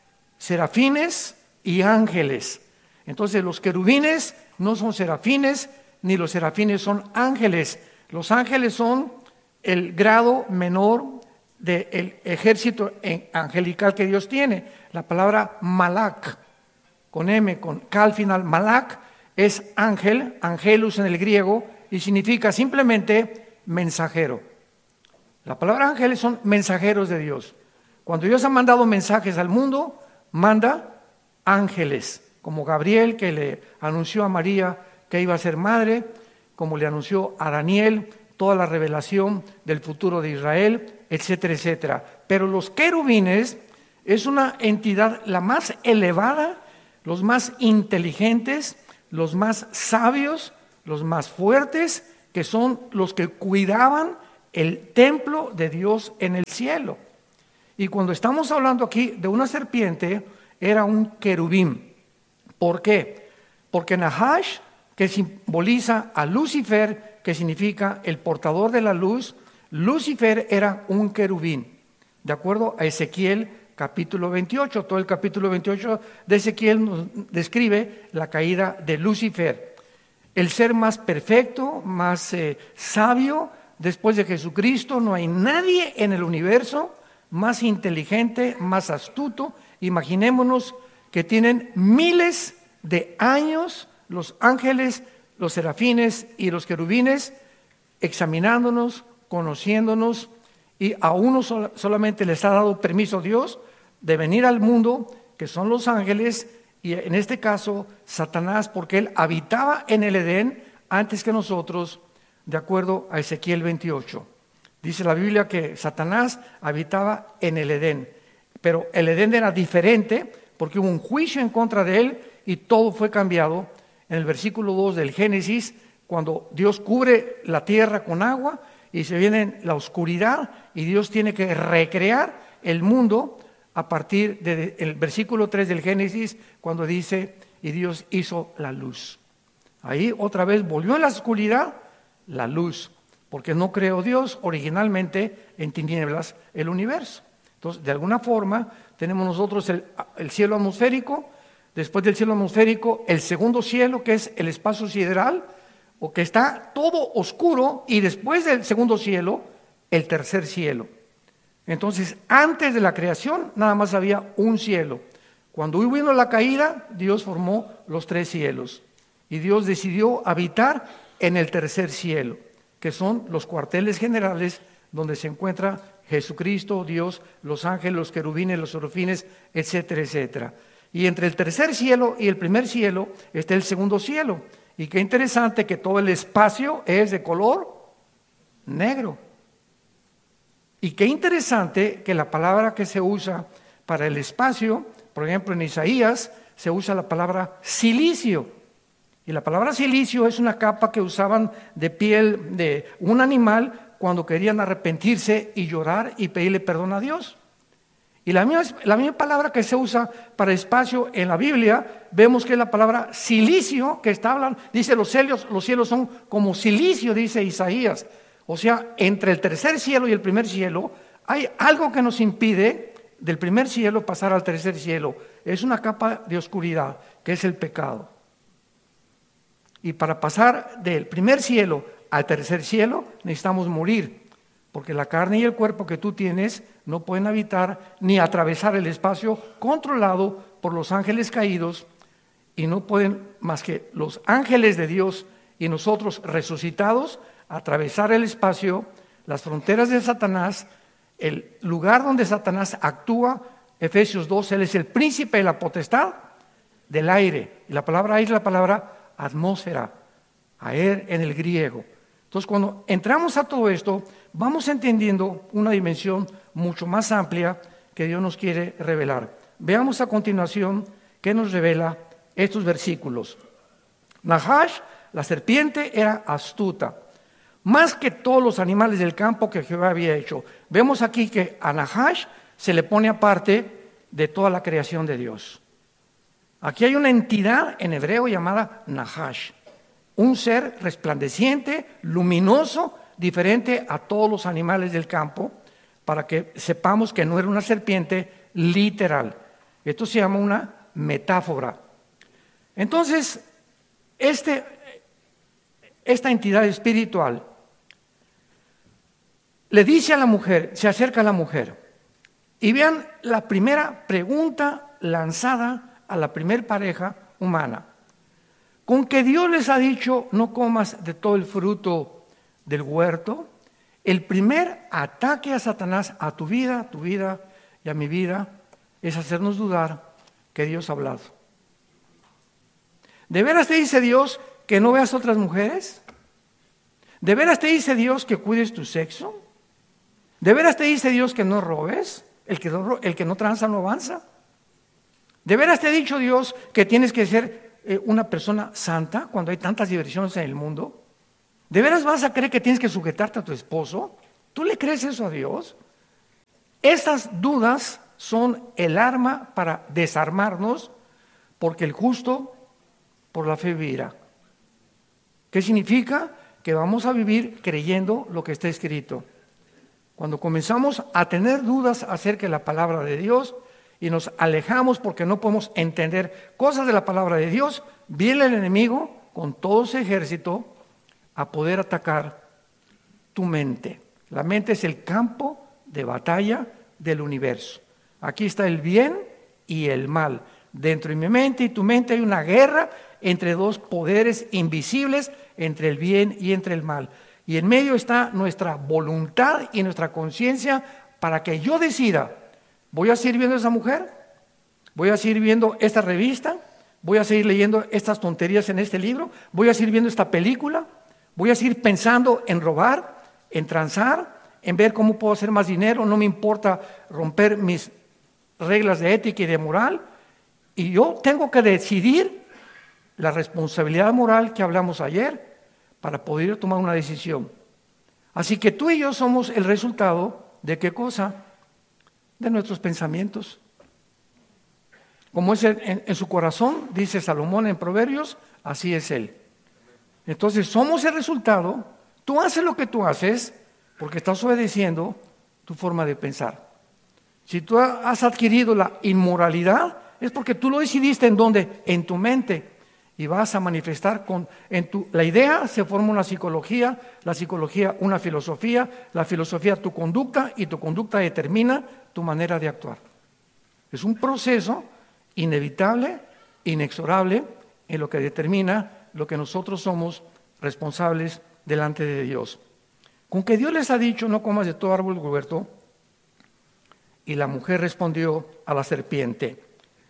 serafines y ángeles. Entonces los querubines no son serafines, ni los serafines son ángeles. Los ángeles son el grado menor del ejército angelical que Dios tiene. La palabra malak, con M, con K al final, malak es ángel, angelus en el griego, y significa simplemente mensajero. La palabra ángeles son mensajeros de Dios. Cuando Dios ha mandado mensajes al mundo, manda ángeles, como Gabriel, que le anunció a María que iba a ser madre, como le anunció a Daniel toda la revelación del futuro de Israel, etcétera, etcétera. Pero los querubines es una entidad la más elevada, los más inteligentes, los más sabios, los más fuertes, que son los que cuidaban el templo de Dios en el cielo. Y cuando estamos hablando aquí de una serpiente, era un querubín. ¿Por qué? Porque Nahash, que simboliza a Lucifer, que significa el portador de la luz, Lucifer era un querubín, de acuerdo a Ezequiel capítulo veintiocho. Todo el capítulo veintiocho de Ezequiel nos describe la caída de Lucifer, el ser más perfecto, más eh, sabio. Después de Jesucristo no hay nadie en el universo más inteligente, más astuto. Imaginémonos que tienen miles de años los ángeles, los serafines y los querubines examinándonos, conociéndonos, y a uno sol- solamente les ha dado permiso Dios de venir al mundo, que son los ángeles, y en este caso Satanás, porque él habitaba en el Edén antes que nosotros, de acuerdo a Ezequiel veintiocho. Dice la Biblia que Satanás habitaba en el Edén, pero el Edén era diferente porque hubo un juicio en contra de él y todo fue cambiado. En el versículo dos del Génesis, cuando Dios cubre la tierra con agua y se viene la oscuridad y Dios tiene que recrear el mundo a partir del versículo tres del Génesis, cuando dice, y Dios hizo la luz. Ahí otra vez volvió la oscuridad, la luz, porque no creó Dios originalmente en tinieblas el universo. Entonces, de alguna forma, tenemos nosotros el, el cielo atmosférico, después del cielo atmosférico, el segundo cielo, que es el espacio sideral, o que está todo oscuro, y después del segundo cielo, el tercer cielo. Entonces, antes de la creación, nada más había un cielo. Cuando hubo la caída, Dios formó los tres cielos, y Dios decidió habitar en el tercer cielo, que son los cuarteles generales donde se encuentra Jesucristo, Dios, los ángeles, los querubines, los serafines, etcétera, etcétera. Y entre el tercer cielo y el primer cielo está el segundo cielo. Y qué interesante que todo el espacio es de color negro. Y qué interesante que la palabra que se usa para el espacio, por ejemplo en Isaías, se usa la palabra silicio. Y la palabra silicio es una capa que usaban de piel de un animal cuando querían arrepentirse y llorar y pedirle perdón a Dios. Y la misma, la misma palabra que se usa para espacio en la Biblia, vemos que es la palabra silicio, que está hablando, dice los cielos, los cielos son como silicio, dice Isaías. O sea, entre el tercer cielo y el primer cielo, hay algo que nos impide del primer cielo pasar al tercer cielo. Es una capa de oscuridad, que es el pecado. Y para pasar del primer cielo al tercer cielo necesitamos morir, porque la carne y el cuerpo que tú tienes no pueden habitar ni atravesar el espacio controlado por los ángeles caídos, y no pueden más que los ángeles de Dios y nosotros resucitados atravesar el espacio, las fronteras de Satanás, el lugar donde Satanás actúa. Efesios dos, él es el príncipe de la potestad del aire, y la palabra aire es la palabra atmósfera, aer en el griego. Entonces, cuando entramos a todo esto, vamos entendiendo una dimensión mucho más amplia que Dios nos quiere revelar. Veamos a continuación qué nos revela estos versículos. Nahash, la serpiente, era astuta, más que todos los animales del campo que Jehová había hecho. Vemos aquí que a Nahash se le pone aparte de toda la creación de Dios. Aquí hay una entidad en hebreo llamada Nahash, un ser resplandeciente, luminoso, diferente a todos los animales del campo, para que sepamos que no era una serpiente literal. Esto se llama una metáfora. Entonces, este, esta entidad espiritual le dice a la mujer, se acerca a la mujer, y vean la primera pregunta lanzada a la primer pareja humana. Con que Dios les ha dicho no comas de todo el fruto del huerto, el primer ataque a Satanás, a tu vida, a tu vida y a mi vida es hacernos dudar que Dios ha hablado. ¿De veras te dice Dios que no veas otras mujeres? ¿De veras te dice Dios que cuides tu sexo? ¿De veras te dice Dios que no robes? El que no, el que no tranza no avanza. ¿De veras te ha dicho Dios que tienes que ser eh, una persona santa cuando hay tantas diversiones en el mundo? ¿De veras vas a creer que tienes que sujetarte a tu esposo? ¿Tú le crees eso a Dios? Estas dudas son el arma para desarmarnos, porque el justo por la fe vivirá. ¿Qué significa? Que vamos a vivir creyendo lo que está escrito. Cuando comenzamos a tener dudas acerca de la palabra de Dios y nos alejamos porque no podemos entender cosas de la palabra de Dios, viene el enemigo con todo su ejército a poder atacar tu mente. La mente es el campo de batalla del universo. Aquí está el bien y el mal. Dentro de mi mente y tu mente hay una guerra entre dos poderes invisibles, entre el bien y entre el mal. Y en medio está nuestra voluntad y nuestra conciencia para que yo decida, ¿voy a seguir viendo a esa mujer? ¿Voy a seguir viendo esta revista? ¿Voy a seguir leyendo estas tonterías en este libro? ¿Voy a seguir viendo esta película? ¿Voy a seguir pensando en robar, en transar, en ver cómo puedo hacer más dinero? No me importa romper mis reglas de ética y de moral. Y yo tengo que decidir la responsabilidad moral que hablamos ayer para poder tomar una decisión. Así que tú y yo somos el resultado de ¿qué cosa? De nuestros pensamientos. Como es en, en su corazón, dice Salomón en Proverbios, así es él. Entonces somos el resultado. Tú haces lo que tú haces porque estás obedeciendo tu forma de pensar. Si tú has adquirido la inmoralidad, es porque tú lo decidiste. ¿En dónde? En tu mente. Y vas a manifestar con, en tu, la idea se forma una psicología, la psicología una filosofía, la filosofía tu conducta y tu conducta determina tu manera de actuar. Es un proceso inevitable, inexorable, en lo que determina lo que nosotros somos responsables delante de Dios. Con que Dios les ha dicho, no comas de todo árbol del huerto, y la mujer respondió a la serpiente,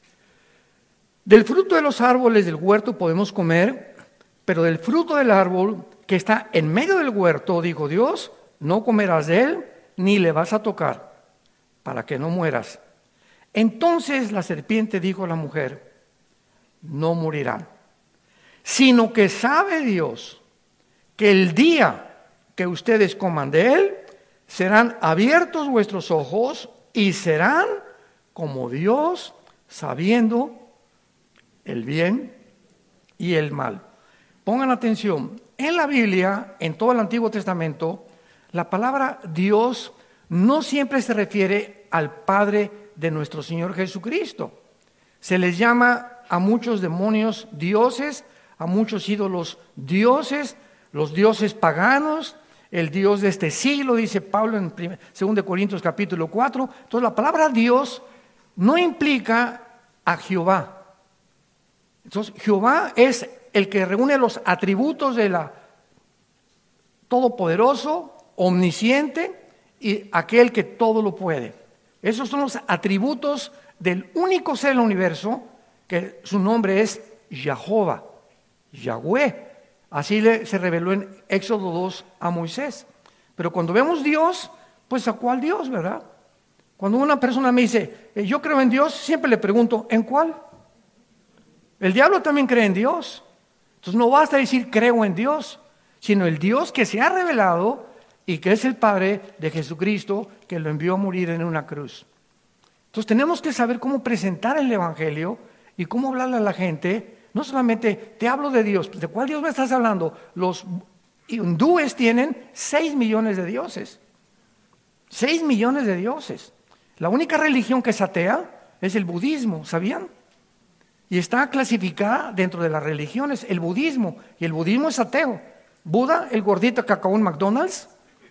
del fruto de los árboles del huerto podemos comer, pero del fruto del árbol que está en medio del huerto, dijo Dios, no comerás de él, ni le vas a tocar, para que no mueras. Entonces la serpiente dijo a la mujer, no morirán, sino que sabe Dios que el día que ustedes coman de él, serán abiertos vuestros ojos y serán como Dios, sabiendo el bien y el mal. Pongan atención, en la Biblia, en todo el Antiguo Testamento, la palabra Dios no siempre se refiere al Padre de nuestro Señor Jesucristo. Se les llama a muchos demonios dioses, a muchos ídolos dioses, los dioses paganos, el Dios de este siglo, dice Pablo en dos Corintios capítulo cuatro. Entonces la palabra Dios no implica a Jehová. Entonces Jehová es el que reúne los atributos de la todopoderoso, omnisciente y aquel que todo lo puede. Esos son los atributos del único ser del universo, que su nombre es Jehová, Yahweh. Así le, se reveló en Éxodo dos a Moisés. Pero cuando vemos Dios, pues ¿a cuál Dios, verdad? Cuando una persona me dice, eh, yo creo en Dios, siempre le pregunto, ¿en cuál? El diablo también cree en Dios. Entonces no basta decir creo en Dios, sino el Dios que se ha revelado y que es el Padre de Jesucristo, que lo envió a morir en una cruz. Entonces tenemos que saber cómo presentar el Evangelio y cómo hablarle a la gente. No solamente te hablo de Dios, ¿de cuál Dios me estás hablando? Los hindúes tienen seis millones de dioses. Seis millones de dioses. La única religión que es atea es el budismo, ¿sabían? Y está clasificada dentro de las religiones, el budismo, y el budismo es ateo. Buda, el gordito que acabó en McDonald's,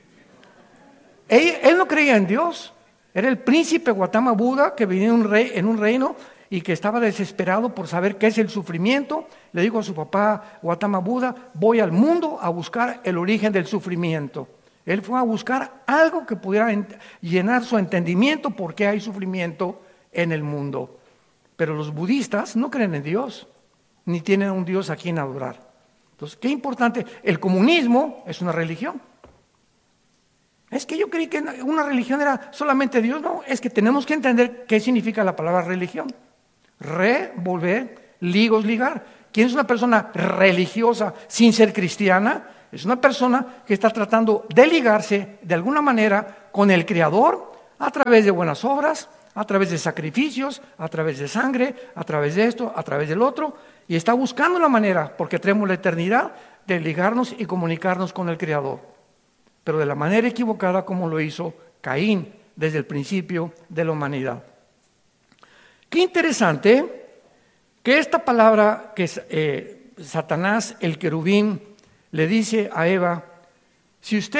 él, él no creía en Dios, era el príncipe Gautama Buda que vivía en un, rey, en un reino y que estaba desesperado por saber qué es el sufrimiento. Le dijo a su papá Gautama Buda, voy al mundo a buscar el origen del sufrimiento. Él fue a buscar algo que pudiera llenar su entendimiento porque hay sufrimiento en el mundo. Pero los budistas no creen en Dios, ni tienen un Dios a quien adorar. Entonces, qué importante. El comunismo es una religión. Es que yo creí que una religión era solamente Dios. No, es que tenemos que entender qué significa la palabra religión. Re, volver, ligos, ligar. ¿Quién es una persona religiosa sin ser cristiana? Es una persona que está tratando de ligarse de alguna manera con el Creador a través de buenas obras, a través de sacrificios, a través de sangre, a través de esto, a través del otro, y está buscando una manera, porque tenemos la eternidad, de ligarnos y comunicarnos con el Creador, pero de la manera equivocada como lo hizo Caín desde el principio de la humanidad. Qué interesante que esta palabra que eh, Satanás, el querubín, le dice a Eva: si usted